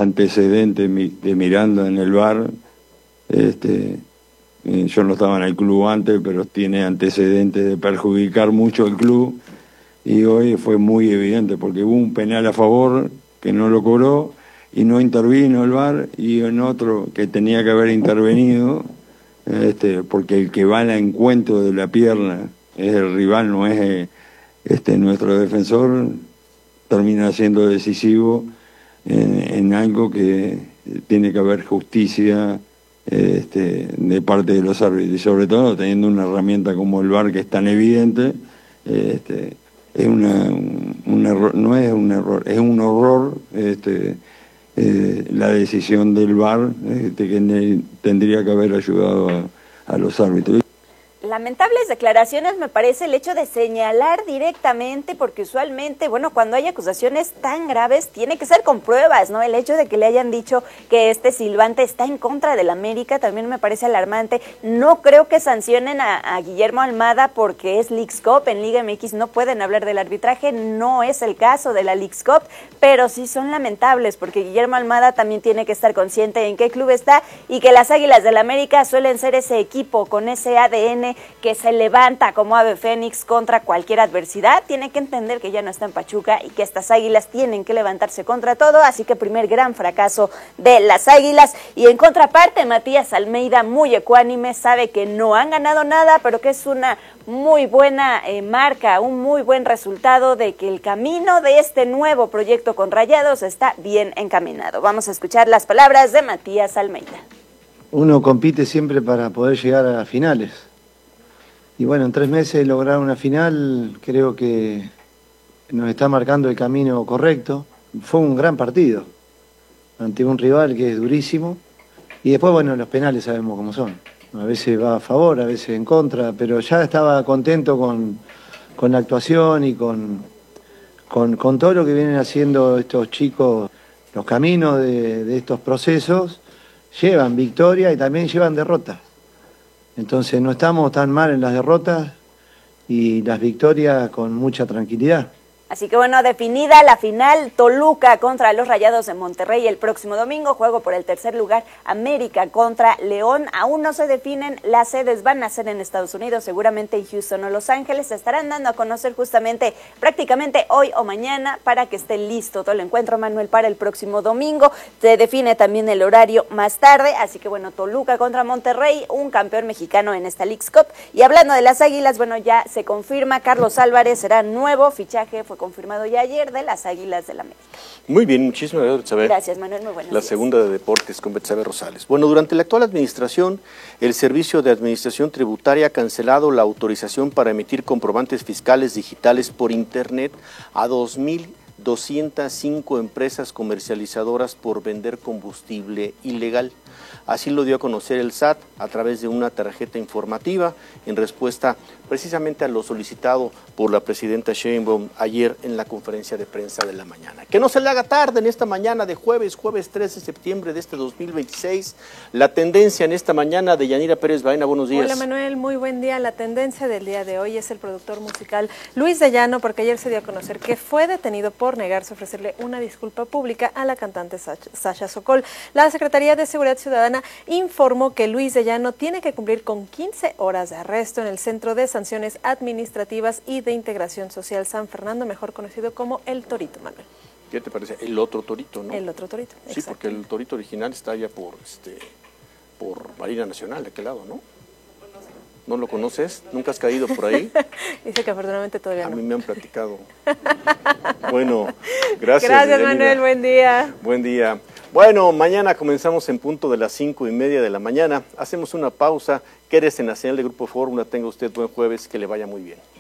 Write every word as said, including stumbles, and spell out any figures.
antecedentes de Miranda en el V A R. Este, yo no estaba en el club antes, pero tiene antecedentes de perjudicar mucho el club, y hoy fue muy evidente porque hubo un penal a favor que no lo cobró y no intervino el V A R, y en otro que tenía que haber intervenido, este, porque el que va al encuentro de la pierna es el rival, no es este, nuestro defensor, termina siendo decisivo en, en algo que tiene que haber justicia este, de parte de los árbitros, y sobre todo teniendo una herramienta como el V A R que es tan evidente. Este, es una, un, un error, no es un error, es un horror este, eh, la decisión del V A R, este, que tendría que haber ayudado a, a los árbitros. Lamentables declaraciones, me parece, el hecho de señalar directamente, porque usualmente, bueno, cuando hay acusaciones tan graves, tiene que ser con pruebas, ¿no? El hecho de que le hayan dicho que este silbante está en contra del América también me parece alarmante. No creo que sancionen a, a Guillermo Almada porque es Leagues Cup, en Liga M X no pueden hablar del arbitraje, no es el caso de la Leagues Cup, pero sí son lamentables, porque Guillermo Almada también tiene que estar consciente en qué club está, y que las Águilas del América suelen ser ese equipo con ese A D N que se levanta como ave fénix contra cualquier adversidad. Tiene que entender que ya no está en Pachuca y que estas Águilas tienen que levantarse contra todo, así que primer gran fracaso de las Águilas. Y en contraparte, Matías Almeida, muy ecuánime, sabe que no han ganado nada, pero que es una muy buena eh, marca, un muy buen resultado de que el camino de este nuevo proyecto con Rayados está bien encaminado. Vamos a escuchar las palabras de Matías Almeida. Uno compite siempre para poder llegar a finales. Y bueno, en tres meses lograr una final creo que nos está marcando el camino correcto. Fue un gran partido ante un rival que es durísimo. Y después, bueno, los penales sabemos cómo son. A veces va a favor, a veces en contra, pero ya estaba contento con, con la actuación y con, con, con todo lo que vienen haciendo estos chicos. Los caminos de, de estos procesos llevan victoria y también llevan derrotas. Entonces no estamos tan mal en las derrotas y las victorias con mucha tranquilidad. Así que bueno, definida la final, Toluca contra los Rayados de Monterrey el próximo domingo, juego por el tercer lugar, América contra León. Aún no se definen las sedes, van a ser en Estados Unidos, seguramente en Houston o Los Ángeles. Se estarán dando a conocer justamente prácticamente hoy o mañana para que esté listo todo el encuentro, Manuel, para el próximo domingo. Se define también el horario más tarde, así que bueno, Toluca contra Monterrey, un campeón mexicano en esta Leagues Cup. Y hablando de las Águilas, bueno, ya se confirma, Carlos Álvarez será nuevo fichaje, fue confirmado ya ayer, de las Águilas del América. Muy bien, muchísimas gracias, Betsabe. Gracias, Manuel, muy buenos La días. segunda de Deportes con Betsabe Rosales. Bueno, durante la actual administración, el Servicio de Administración Tributaria ha cancelado la autorización para emitir comprobantes fiscales digitales por Internet a dos mil doscientas cinco empresas comercializadoras por vender combustible ilegal. Así lo dio a conocer el S A T a través de una tarjeta informativa en respuesta precisamente a lo solicitado por la presidenta Sheinbaum ayer en la conferencia de prensa de la mañana. Que no se le haga tarde en esta mañana de jueves, jueves tres de septiembre de este dos mil veintiséis. La tendencia en esta mañana de Yanira Pérez Baena, buenos días. Hola Manuel, muy buen día. La tendencia del día de hoy es el productor musical Luis de Llano, porque ayer se dio a conocer que fue detenido por negarse a ofrecerle una disculpa pública a la cantante Sasha Sokol. La Secretaría de Seguridad Ciudadana informó que Luis de Llano tiene que cumplir con quince horas de arresto en el Centro de Sanciones Administrativas y de Integración Social San Fernando, mejor conocido como El Torito, Manuel. ¿Qué te parece? El otro Torito, ¿no? El otro Torito, sí, porque el Torito original está allá por, este, por Marina Nacional, de aquel lado, ¿no? ¿No lo conoces? ¿Nunca has caído por ahí? Dice que afortunadamente todavía a no. A mí me han platicado. Bueno, gracias. Gracias, Manuel, buen día. Buen día. Bueno, mañana comenzamos en punto de las cinco y media de la mañana. Hacemos una pausa. Quédese en la señal de Grupo Fórmula. Tenga usted buen jueves, que le vaya muy bien.